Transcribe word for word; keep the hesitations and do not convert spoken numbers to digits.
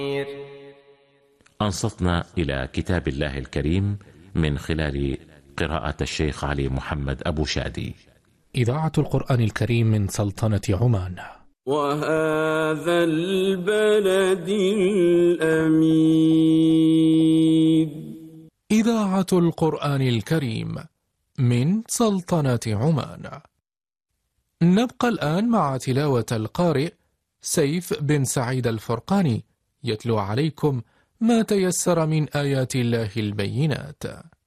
أنصتنا إلى كتاب الله الكريم من خلال قراءة الشيخ علي محمد أبو شادي. إذاعة القرآن الكريم من سلطنة عمان. وهذا البلد الأمين. إذاعة القرآن الكريم من سلطنة عمان. نبقى الآن مع تلاوة القارئ سيف بن سعيد الفرقاني يتلو عليكم ما تيسر من آيات الله البينات.